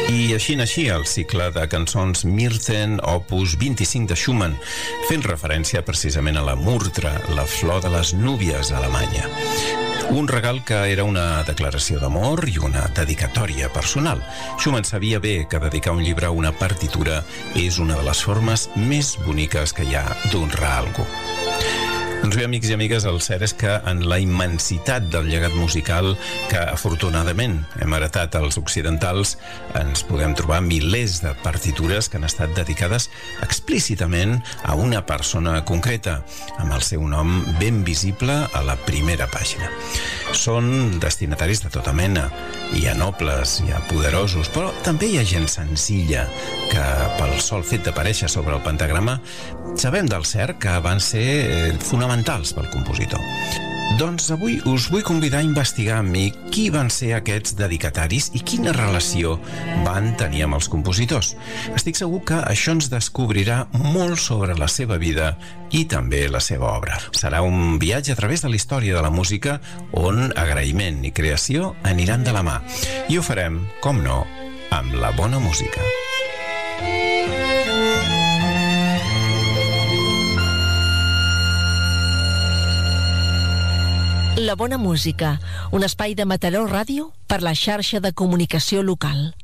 I així naixia el cicle de cançons Myrten, opus 25 de Schumann, fent referència precisament a la Murtra, la flor de les núvies alemanya. Un regal que era una declaració d'amor i una dedicatòria personal. Schumann sabia bé que dedicar un llibre a una partitura és una de les formes més boniques que hi ha d'honrar algú. Doncs bé, amics i amigues, el cert és que en la immensitat del llegat musical que afortunadament hem heretat als occidentals ens podem trobar milers de partitures que han estat dedicades explícitament a una persona concreta, amb el seu nom ben visible a la primera pàgina. Són destinataris de tota mena. Hi ha nobles, hi ha poderosos, però també hi ha gent senzilla que pel sol fet d'aparèixer sobre el pentagrama sabem del cert que van ser fonamentals pel compositor. Doncs avui us vull convidar a investigar amb mi qui van ser aquests dedicataris i quina relació van tenir amb els compositors. Estic segur que això ens descobrirà molt sobre la seva vida i també la seva obra. Serà un viatge a través de la història de la música on agraïment i creació aniran de la mà. I ho farem, com no, amb la bona música. La bona música, un espai de Mataró Ràdio per la xarxa de comunicació local.